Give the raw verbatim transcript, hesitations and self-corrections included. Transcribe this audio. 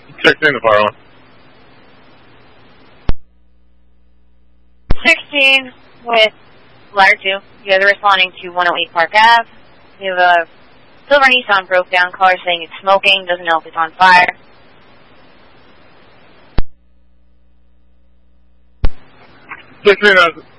sixteen to fire one. sixteen with ladder two. You guys are responding to one oh eight Park Ave. We have a silver Nissan broke down car saying it's smoking, doesn't know if it's on fire. sixteen has